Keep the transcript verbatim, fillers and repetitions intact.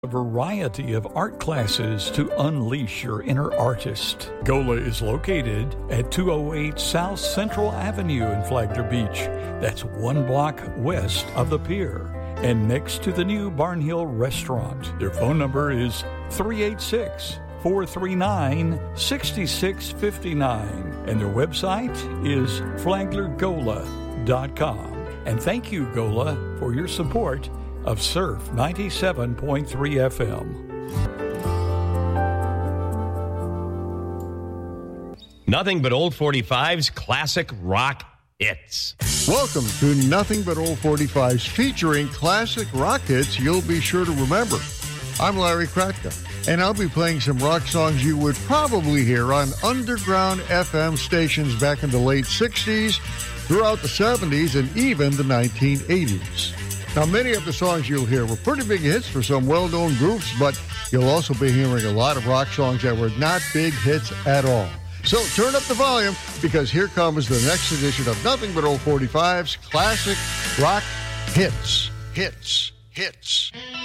A variety of art classes to unleash your inner artist. Gola is located at two oh eight South Central Avenue in Flagler Beach. That's one block west of the pier and next to the new Barnhill Restaurant. Their phone number is three eight six, four three nine, six six five nine and their website is flagler gola dot com. And thank you, Gola, for your support of Surf ninety-seven point three F M. Nothing but Old forty-fives classic rock hits. Welcome to Nothing But Old forty-fives, featuring classic rock hits you'll be sure to remember. I'm Larry Kratka, and I'll be playing some rock songs you would probably hear on underground F M stations back in the late sixties, throughout the seventies, and even the nineteen eighties. Now, many of the songs you'll hear were pretty big hits for some well-known groups, but you'll also be hearing a lot of rock songs that were not big hits at all. So turn up the volume, because here comes the next edition of Nothing But Old forty-fives, classic rock hits, hits, hits.